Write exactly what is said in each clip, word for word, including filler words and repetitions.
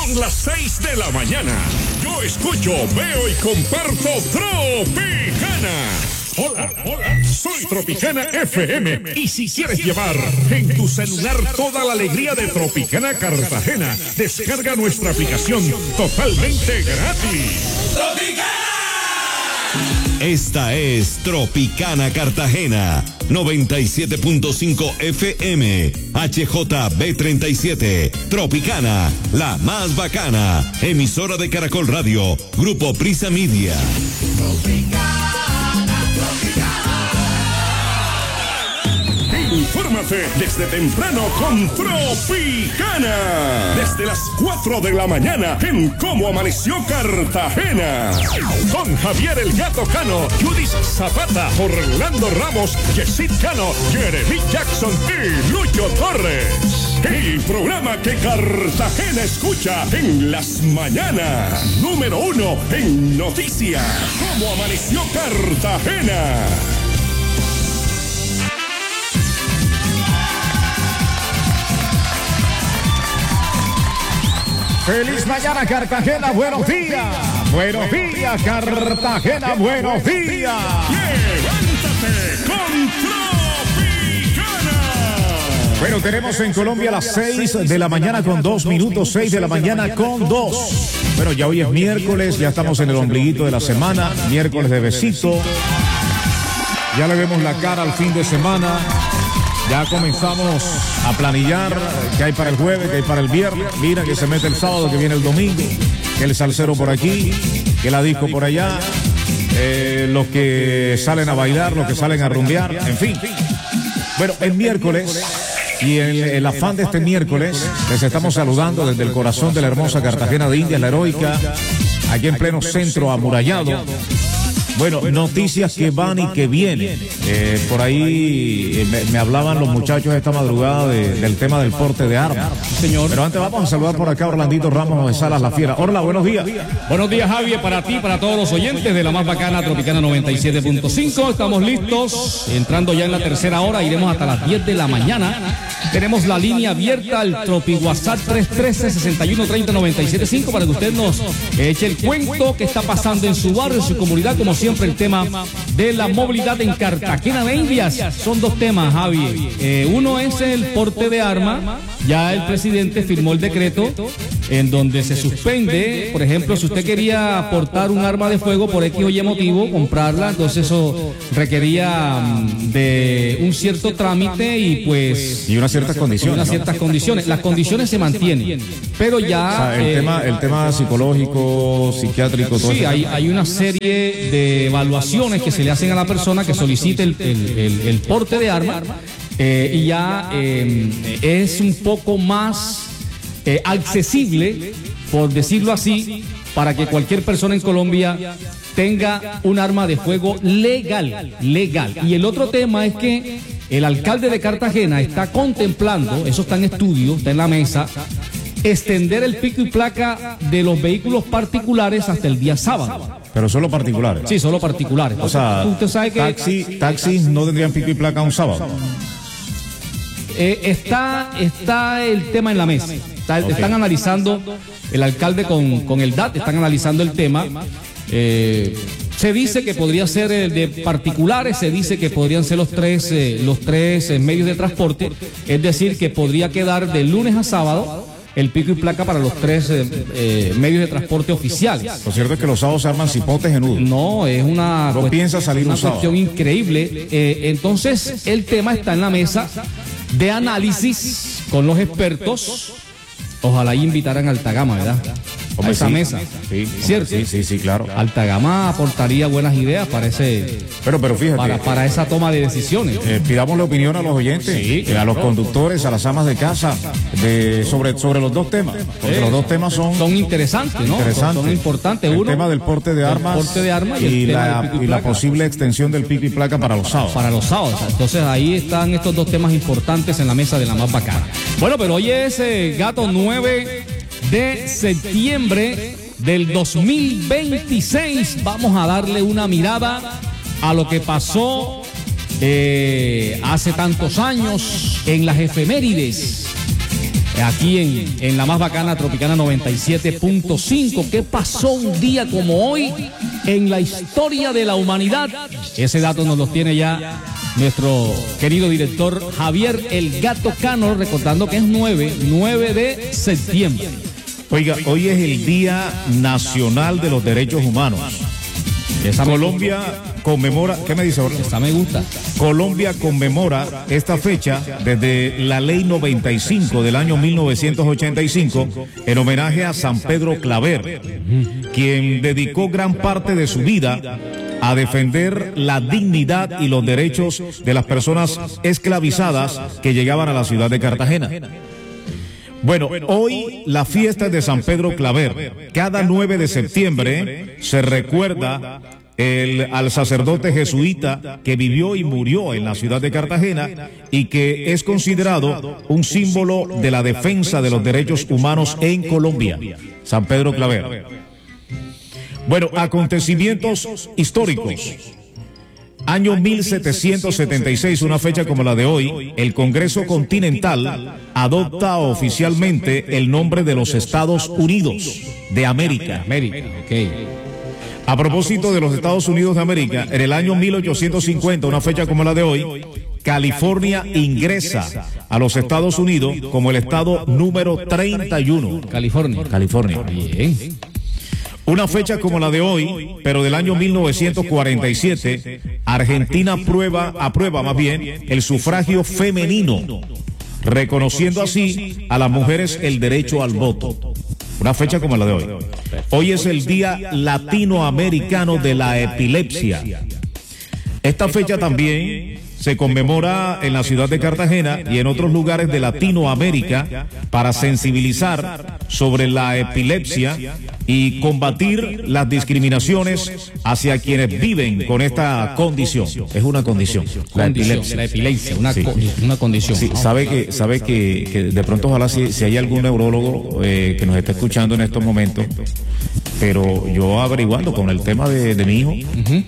Son las seis de la mañana. Yo escucho, veo y comparto Tropicana. Hola, hola, soy Tropicana F M. Y si quieres llevar en tu celular toda la alegría de Tropicana Cartagena, descarga nuestra aplicación totalmente gratis. ¡Tropicana! Esta es Tropicana Cartagena, noventa y siete punto cinco F M, H J B treinta y siete, Tropicana, la más bacana, emisora de Caracol Radio, Grupo Prisa Media. Tropicana, Tropicana. Infórmate desde temprano con Tropicana. Desde las cuatro de la mañana en Cómo Amaneció Cartagena. Con Javier el Gato Cano, Judith Zapata, Orlando Ramos, Yesid Cano, Jeremy Jackson y Lucho Torres. El programa que Cartagena escucha en las mañanas. Número uno en noticias. Cómo Amaneció Cartagena. Feliz mañana, Cartagena, buenos días. Buenos días, Cartagena, buenos días. Levántate con Tropicana. Bueno, tenemos en Colombia las seis de la mañana con dos minutos, seis de la mañana con dos. Bueno, ya hoy es miércoles, ya estamos en el ombliguito de la semana, miércoles de besito. Ya le vemos la cara al fin de semana. Ya comenzamos a planillar qué hay para el jueves, qué hay para el viernes. Mira que se mete el sábado, que viene el domingo, que el salsero por aquí, que la disco por allá, eh, los que salen a bailar, los que salen a rumbear, en fin. Bueno, el miércoles, y el, el afán de este miércoles, les estamos saludando desde el corazón de la hermosa Cartagena de Indias, la heroica, aquí en pleno centro amurallado. Bueno, noticias que van y que vienen. Eh, por ahí eh, me, me hablaban los muchachos esta madrugada de, del tema del porte de armas. Señor. Pero antes vamos a saludar por acá a Orlandito Ramos de Salas La Fiera. Orla, buenos días. Buenos días, Javier, para ti, para todos los oyentes de la más bacana Tropicana noventa y siete punto cinco. Estamos listos, entrando ya en la tercera hora, iremos hasta las diez de la mañana. Tenemos la línea abierta al Tropi WhatsApp tres uno tres, seis uno tres cero, nueve siete cinco para que usted nos eche el cuento que está pasando en su barrio, en su comunidad, como siempre el tema de la movilidad en Cartagena de Indias. Son dos temas, Javier. Eh, uno es el porte de arma. Ya el presidente firmó el decreto en donde se suspende, por ejemplo, si usted quería portar un arma de fuego por X o Y motivo, comprarla, entonces eso requería de un cierto trámite y pues... Y unas ciertas condiciones. Unas ciertas ¿no? condiciones. Las condiciones se mantienen, pero ya... O sea, el, eh, tema, el tema psicológico, psiquiátrico, todo sí, eso. hay, hay una serie de evaluaciones que se le hacen a la persona que solicite el, el, el, el porte de arma. Eh, y ya eh, es un poco más eh, accesible, por decirlo así, para que cualquier persona en Colombia tenga un arma de fuego legal, legal. Y el otro tema es que el alcalde de Cartagena está contemplando, eso está en estudio, está en la mesa, extender el pico y placa de los vehículos particulares hasta el día sábado. Pero solo particulares. Sí, solo particulares. O sea, usted sabe que taxi, taxis no tendrían pico y placa un sábado. Eh, está, está el tema en la mesa. Está, okay. Están analizando, el alcalde con, con el D A T, están analizando el tema. Eh, se dice que podría ser el de particulares, se dice que podrían ser los tres, eh, los tres eh, medios de transporte. Es decir, que podría quedar de lunes a sábado el pico y placa para los tres eh, eh, medios de transporte oficiales. Lo cierto es que los sábados se arman cipotes en nudo. No, es una, no piensa salir una un cuestión increíble. Eh, entonces, el tema está en la mesa de análisis con los expertos. Ojalá invitaran a Alta Gama, ¿verdad? Hombre, a esa sí, mesa. Sí, ¿cierto? Sí, sí, sí, claro. Alta Gama aportaría buenas ideas para ese, pero, pero fíjate, para, para esa toma de decisiones. Eh, pidamos la opinión a los oyentes, sí, claro. a los conductores, a las amas de casa, de, sobre, sobre los dos temas. Porque eh, los dos temas son, son interesantes, ¿no? Interesantes. Son, son importantes. El Uno, tema del porte de armas, porte de armas y, y, el la, tema del pico y, y la posible extensión del pico y placa para los sábados. Para los sábados. Entonces ahí están estos dos temas importantes en la mesa de la más bacana. Bueno, pero hoy es eh, Gato nueve de septiembre del dos mil veintiséis. Vamos a darle una mirada a lo que pasó eh, hace tantos años en las efemérides. aquí en, en la más bacana Tropicana noventa y siete punto cinco. ¿Qué pasó un día como hoy en la historia de la humanidad? Ese dato nos lo tiene ya nuestro querido director Javier El Gato Cano, recordando que es nueve de septiembre. Oiga, hoy es el Día Nacional de los Derechos Humanos. Esa Colombia conmemora, ¿qué me dice ahora? Esa me gusta. Colombia conmemora esta fecha desde la Ley noventa y cinco del año mil novecientos ochenta y cinco en homenaje a San Pedro Claver, quien dedicó gran parte de su vida a defender la dignidad y los derechos de las personas esclavizadas que llegaban a la ciudad de Cartagena. Bueno, hoy la fiesta es de San Pedro Claver. Cada nueve de septiembre se recuerda el, al sacerdote jesuita que vivió y murió en la ciudad de Cartagena y que es considerado un símbolo de la defensa de los derechos humanos en Colombia. San Pedro Claver. Bueno, acontecimientos históricos. Año mil setecientos setenta y seis, una fecha como la de hoy, el Congreso Continental adopta oficialmente el nombre de los Estados Unidos de América. América, ok. A propósito de los Estados Unidos de América, en el año mil ochocientos cincuenta, una fecha como la de hoy, California ingresa a los Estados Unidos como el estado número treinta y uno. California. California. Bien. Una fecha como la de hoy, pero del año mil novecientos cuarenta y siete, Argentina aprueba, aprueba más bien el sufragio femenino, reconociendo así a las mujeres el derecho al voto. Una fecha como la de hoy. Hoy es el Día Latinoamericano de la Epilepsia. Esta fecha también se conmemora en la ciudad de Cartagena y en otros lugares de Latinoamérica para sensibilizar sobre la epilepsia y combatir las discriminaciones hacia quienes viven con esta condición. Es una condición, la epilepsia. La epilepsia, una, Sí. co- una condición. Sí, sabe que sabe que, que de pronto ojalá si, si hay algún neurólogo eh, que nos esté escuchando en estos momentos, pero yo averiguando con el tema de, de mi hijo, Uh-huh.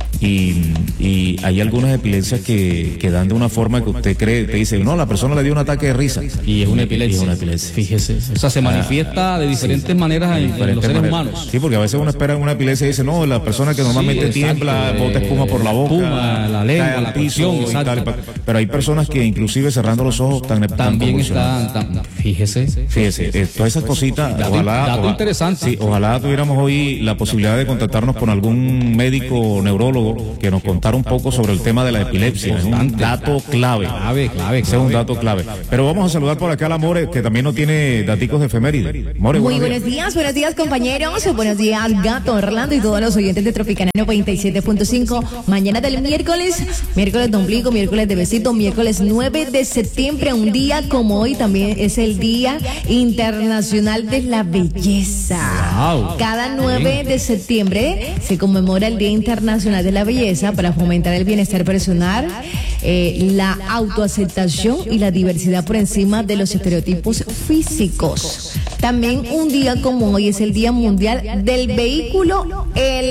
y, y hay algunas epilepsias que, que dan de una forma que usted cree, te dice, no, la persona le dio un ataque de risa. Y es una epilepsia. Y es una epilepsia. Fíjese. O sea, se manifiesta de diferentes maneras en, en los Diferentes seres maneras. humanos. Sí, porque a veces uno espera una epilepsia y dice, no, la persona que normalmente Sí, exacto, tiembla, eh, bota espuma por la boca, espuma, la lengua, cae al la piso presión, y tal, exacto. pero hay personas que inclusive cerrando los ojos están, están También convulsionadas. está, tam- fíjese. Fíjese, eh, todas esas cositas, Dato- ojalá, dato ojalá- interesante. sí, ojalá tuviéramos hoy la posibilidad de contactarnos con algún médico neurólogo que nos contara un poco sobre el tema de la epilepsia. Es un dato clave. Clave, clave, Ese es un clave. dato clave. Pero vamos a saludar por acá a la More, que también nos tiene daticos de efeméride. More, Muy buenos buenos días. días, buenos días compañeros, buenos días Gato, Orlando y todos los oyentes de Tropicana noventa y siete punto cinco. Mañana del miércoles, miércoles de ombligo, miércoles de besito, miércoles nueve de septiembre, un día como hoy también es el Día Internacional de la Belleza. Wow. Cada nueve de septiembre se conmemora el Día Internacional de la Belleza para fomentar el bienestar personal, eh, la autoaceptación y la diversidad por encima de los estereotipos físicos. También un día como hoy es el Día Mundial del Vehículo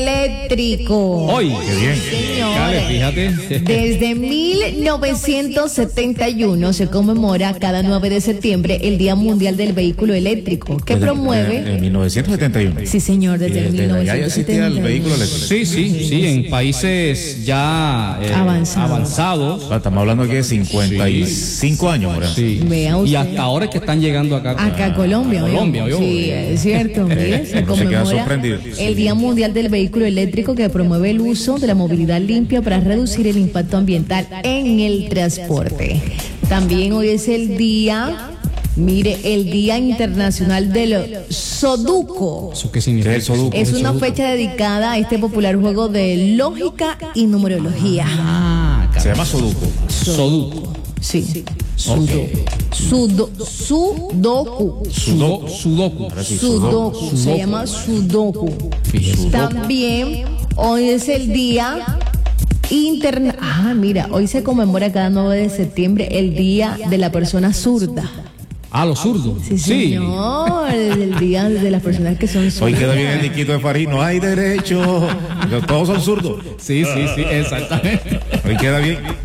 Eléctrico. Hoy. Qué bien. Dale, Señores, fíjate. desde mil novecientos setenta y uno se conmemora cada nueve de septiembre el Día Mundial del Vehículo Eléctrico, que Desde- promueve... En mil novecientos setenta y uno. Sí, señor, Y desde el desde allá ya existía el vehículo eléctrico. Sí, sí, sí, en países ya eh, Avanzados. avanzados. Ah, estamos hablando aquí de cincuenta y cinco años, Moreno. Sí. Vea Y usted. hasta ahora es que están llegando acá. Acá a Colombia, a ¿oyó? Colombia, ¿oyó? Sí, es cierto. Mire, se Uno se queda conmemora sorprendido. el Día Mundial del Vehículo Eléctrico que promueve el uso de la movilidad limpia para reducir el impacto ambiental en el transporte. También hoy es el día, mire, el Día Internacional del Sudoku. ¿Eso qué significa? ¿Qué es el Sudoku? Es una fecha dedicada a este popular juego de lógica y numerología. Ah, Se llama Sudoku. Sudoku. Sí. Sudo, sudo, sudoku. Sudoku. Sudoku. Sudoku, se llama Sudoku. Fíjese. También hoy es el día interna. Ah, mira, hoy se conmemora cada nueve de septiembre el Día de la Persona Zurda. Ah, los zurdos. Sí, señor, el Día de las personas que son Hoy zurdas. queda bien el Niquito de Farid, no hay derecho. Todos son zurdos. Sí, sí, sí, exactamente. Hoy queda bien.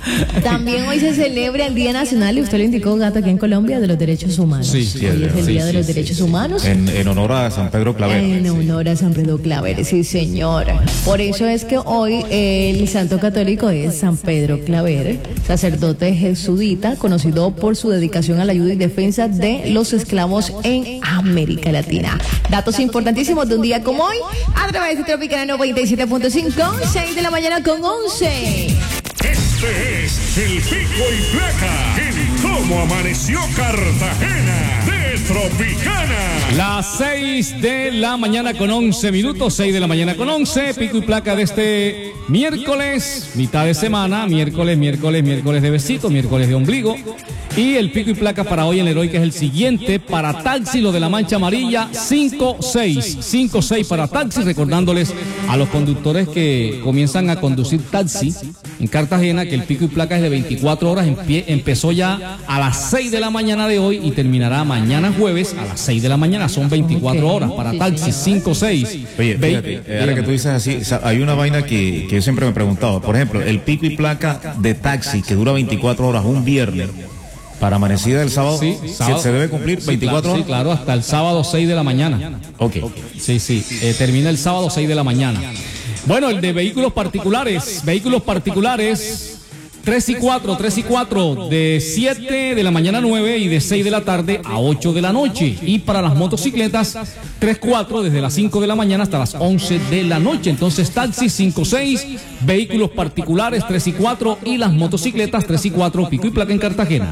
También hoy se celebra el Día Nacional, y usted lo indicó, Gato, aquí en Colombia, de los derechos humanos. Sí, sí, hoy es el sí, Día sí, de los sí, Derechos sí. Humanos. En, en honor a San Pedro Claver. En honor a San Pedro Claver, sí, señor. Por eso es que hoy el santo católico es San Pedro Claver, sacerdote jesuita, conocido por su dedicación a la ayuda y defensa de los esclavos en América Latina. Datos importantísimos de un día como hoy, a través de Tropicana noventa y siete punto cinco, seis de la mañana con once. Este es el Pico y Placa en Cómo Amaneció Cartagena de Tropicana. Las seis de la mañana con once minutos, seis de la mañana con once, pico y placa de este miércoles, mitad de semana, miércoles, miércoles, miércoles de besito, miércoles de ombligo. Y el pico y placa para hoy en el Heroica es el siguiente: para taxi, lo de la mancha amarilla, cinco seis, cinco seis para taxi, recordándoles a los conductores que comienzan a conducir taxi en Cartagena que el pico y placa es de veinticuatro horas, empie, empezó ya a las seis de la mañana de hoy y terminará mañana jueves a las seis de la mañana, son veinticuatro Okay, horas para sí, taxi, sí. cinco seis. Oye, fíjate, eh, ahora que tú dices así, hay una vaina que, que yo siempre me he preguntado. Por ejemplo, el pico y placa de taxi que dura veinticuatro horas, un viernes, para amanecida del sábado, Sí, ¿se- sábado. ¿se debe cumplir Sí, veinticuatro claro, horas? Sí, claro, hasta el sábado seis de la mañana. Ok. Sí, sí, eh, termina el sábado seis de la mañana. Bueno, el de vehículos particulares, vehículos particulares, tres y cuatro, tres y cuatro, de siete de la mañana a nueve y de seis de la tarde a ocho de la noche. Y para las motocicletas, tres cuatro, desde las cinco de la mañana hasta las once de la noche. Entonces, taxis cinco seis, vehículos particulares tres y cuatro y las motocicletas tres y cuatro, pico y placa en Cartagena.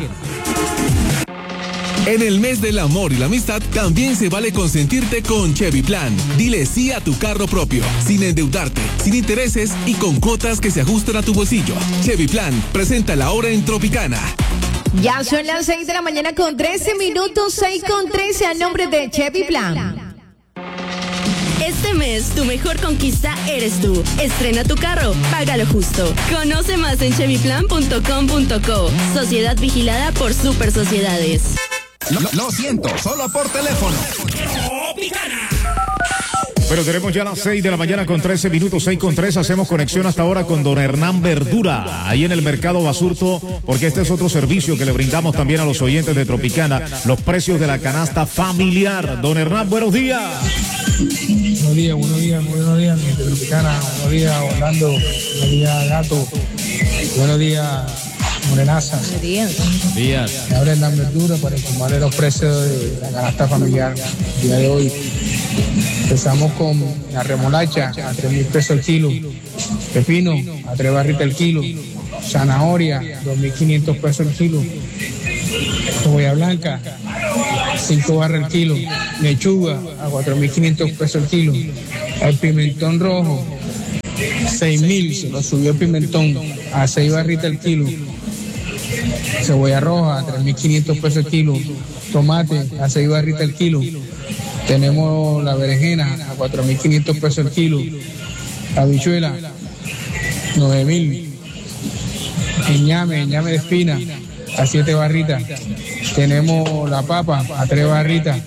En el mes del amor y la amistad también se vale consentirte con Chevy Plan. Dile sí a tu carro propio, sin endeudarte, sin intereses y con cuotas que se ajustan a tu bolsillo. Chevy Plan, presenta la hora en Tropicana. Ya son las seis de la mañana con trece minutos, seis con trece a nombre de Chevy Plan. Este mes, tu mejor conquista eres tú. Estrena tu carro, paga lo justo. Conoce más en chevy plan punto com punto co. Sociedad vigilada por Super Sociedades. Lo, lo siento, solo por teléfono. Pero tenemos ya las seis de la mañana con trece minutos, seis con tres. Hacemos conexión hasta ahora con don Hernán Verdura, ahí en el Mercado Basurto, porque este es otro servicio que le brindamos también a los oyentes de Tropicana, los precios de la canasta familiar. Don Hernán, buenos días. Buenos días, buenos días, buenos días, mi gente Tropicana. Buenos días, Orlando. Buenos días, Gato. Buenos días, Morenaza. Buenos días. Días. Me abre la verdura para informarle los precios de la canasta familiar el día de hoy. Empezamos con la remolacha a tres mil pesos el kilo, pepino a tres barritas el kilo, zanahoria dos mil quinientos pesos el kilo, cebolla blanca cinco barras el kilo, lechuga a cuatro mil quinientos pesos el kilo, el pimentón rojo seis mil, se lo subió el pimentón a seis barritas el kilo, cebolla roja a tres mil quinientos pesos el kilo, tomate a seis barritas el kilo. Tenemos la berenjena a cuatro mil quinientos pesos el kilo, la habichuela nueve mil, el ñame, el ñame de espina a siete barritas. Tenemos la papa a tres barritas.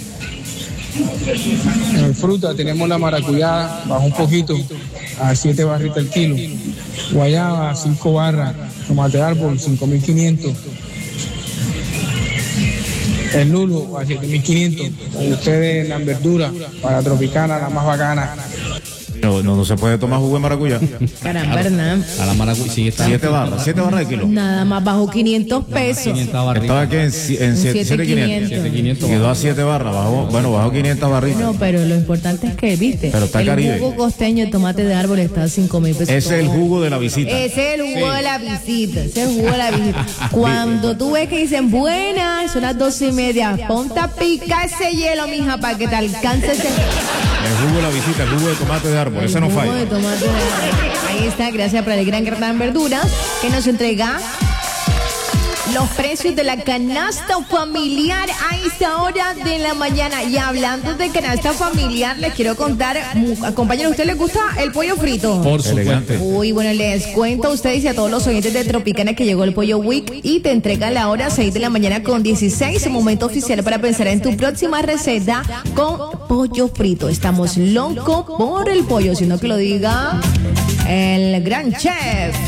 En fruta tenemos la maracuyá, bajó un poquito, a siete barritas el kilo. Guayaba a cinco barras, tomate de árbol cinco mil quinientos. El lulo a siete mil quinientos. Ustedes la verdura para Tropicana, la más bacana. No, no, no se puede tomar jugo de maracuyá. Caramba, Hernán. A la maracuyá, sí, está. Siete barras, siete barras de kilo. Nada más bajo quinientos pesos. quinientas barritas. Estaba aquí en, ci- en siete- siete mil quinientos. siete mil quinientos. Quedó a siete barras, bajó, bueno, bajó quinientas barritas. No, pero lo importante es que, viste, Pero está el Caribe. jugo costeño de tomate de árbol está a cinco mil pesos. Ese es el jugo de la visita. Ese es el jugo de la visita, ese es el jugo de la visita. Cuando tú ves que dicen, buenas, son las doce y media, ponte a picar ese hielo, mija, para que te alcance ese El jugo de la visita, el jugo de tomate de árbol, ese no jugo de falla. tomate de árbol. Ahí está, gracias para el gran Hernán Verduras, que nos entrega los precios de la canasta familiar a esta hora de la mañana. Y hablando de canasta familiar, les quiero contar, mu- compañeros, ¿a usted les gusta el pollo frito? Por supuesto. Uy, bueno, les cuento a ustedes y a todos los oyentes de Tropicana que llegó el Pollo Week y te entrega la hora seis de la mañana con dieciséis, momento oficial para pensar en tu próxima receta con pollo frito. Estamos locos por el pollo, sino que lo diga el gran chef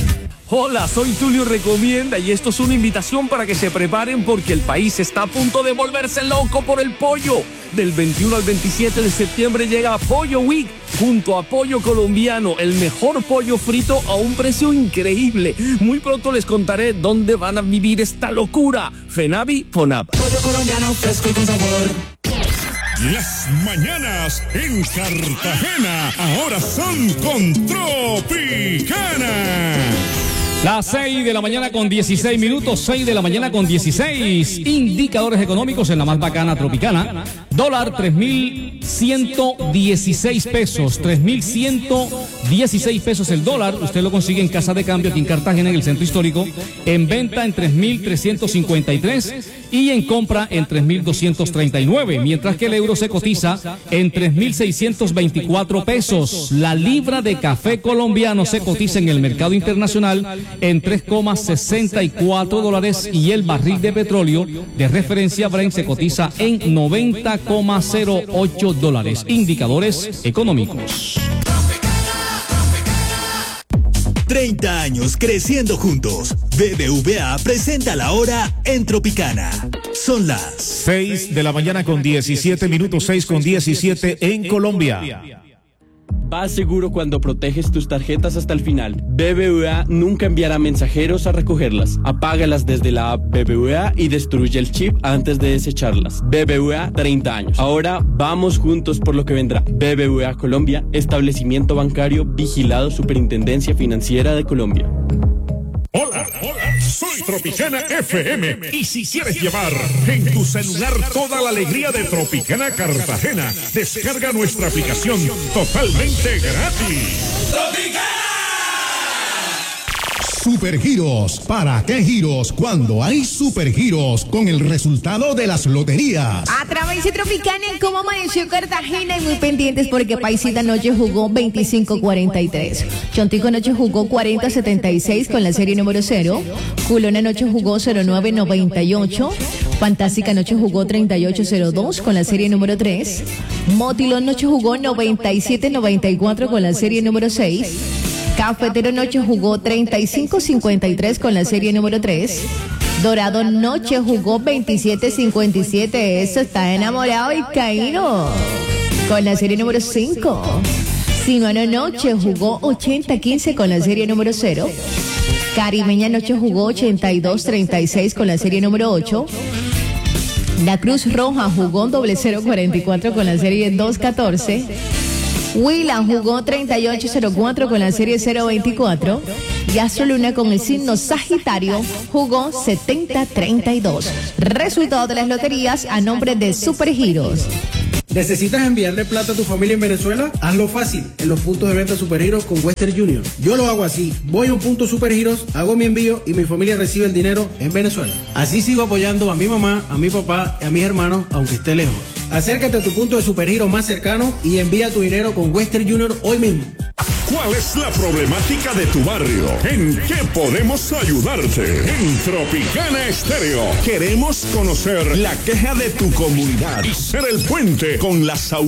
Hola, soy Tulio Recomienda y esto es una invitación para que se preparen porque el país está a punto de volverse loco por el pollo. Del veintiuno al veintisiete de septiembre llega Pollo Week junto a Pollo Colombiano, el mejor pollo frito a un precio increíble. Muy pronto les contaré dónde van a vivir esta locura. Fenavi, Fonab. Pollo colombiano fresco y con sabor. Las mañanas en Cartagena ahora son con Tropicana. Las seis de la mañana con dieciséis minutos, seis de la mañana con dieciséis. Indicadores económicos en la más bacana Tropicana. Dólar tres mil ciento dieciséis pesos, tres mil ciento dieciséis pesos el dólar. Usted lo consigue en Casa de Cambio aquí en Cartagena, en el centro histórico. En venta en tres mil trescientos cincuenta y tres y en compra en tres mil doscientos treinta y nueve. Mientras que el euro se cotiza en tres mil seiscientos veinticuatro pesos. La libra de café colombiano se cotiza en el mercado internacional en tres coma sesenta y cuatro dólares y el barril de petróleo de referencia Brent se cotiza en noventa coma cero ocho dólares. Indicadores económicos. treinta años creciendo juntos. B B V A presenta la hora en Tropicana. Son las seis de la mañana con diecisiete minutos, seis con diecisiete en Colombia. Vas seguro cuando proteges tus tarjetas hasta el final. B B V A nunca enviará mensajeros a recogerlas. Apágalas desde la app B B V A y destruye el chip antes de desecharlas. B B V A, treinta años. Ahora vamos juntos por lo que vendrá. B B V A Colombia, establecimiento bancario vigilado Superintendencia Financiera de Colombia. Hola, hola, soy Tropicana F M y si quieres llevar en tu celular toda la alegría de Tropicana Cartagena, descarga nuestra aplicación totalmente gratis. ¡Tropicana! Supergiros. ¿Para qué giros? Cuando hay supergiros con el resultado de las loterías. A través de Tropicana en Cómo Amaneció Cartagena y muy pendientes porque Paisita anoche jugó veinticinco cuarenta y tres. Chontico anoche jugó cuarenta setenta y seis con la serie número cero. Culón anoche jugó cero nueve noventa y ocho. Fantástica anoche jugó treinta y ocho cero dos con la serie número tres. Motilón anoche jugó noventa y siete noventa y cuatro con la serie número seis. Cafetero Noche jugó treinta y cinco cincuenta y tres con la serie número tres. Dorado Noche jugó veintisiete cincuenta y siete. Eso está enamorado y caído. Con la serie número cinco. Sinuano Noche jugó ochenta quince con la serie número cero. Caribeña Noche jugó ochenta y dos treinta y seis con la serie número ocho. La Cruz Roja jugó doble cero cuarenta y cuatro con la serie dos catorce. Huila jugó treinta y ocho cero cuatro con la serie cero veinticuatro y Astro Luna con el signo Sagitario jugó setenta treinta y dos. Resultado de las loterías a nombre de Supergiros. ¿Necesitas enviarle plata a tu familia en Venezuela? Hazlo fácil en los puntos de venta Supergiros con Western Union. Yo lo hago así. Voy a un punto Supergiros, hago mi envío y mi familia recibe el dinero en Venezuela. Así sigo apoyando a mi mamá, a mi papá y a mis hermanos aunque esté lejos. Acércate a tu punto de Supergiros más cercano y envía tu dinero con Western Union hoy mismo. ¿Cuál es la problemática de tu barrio? ¿En qué podemos ayudarte? En Tropicana Estéreo queremos conocer la queja de tu comunidad y ser el puente con las autoridades.